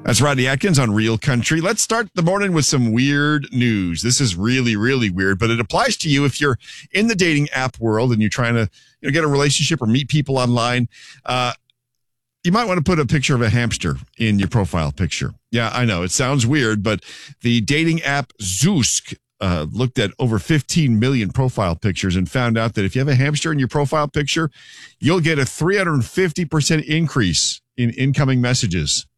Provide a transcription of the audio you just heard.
That's Rodney Atkins on Real Country. Let's start the morning with some weird news. This is really, really weird, but it applies to you if you're in the dating app world and you're trying to get a relationship or meet people online. You might want to put a picture of a hamster in your profile picture. Yeah, I know. It sounds weird, but the dating app Zoosk looked at over 15 million profile pictures and found out that if you have a hamster in your profile picture, you'll get a 350% increase in incoming messages.